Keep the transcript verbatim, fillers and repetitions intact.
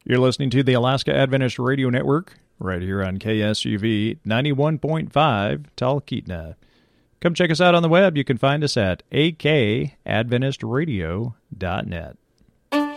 You're listening to the Alaska Adventist Radio Network right here on K S U V ninety-one point five Talkeetna. Come check us out on the web. You can find us at a k adventist radio dot net.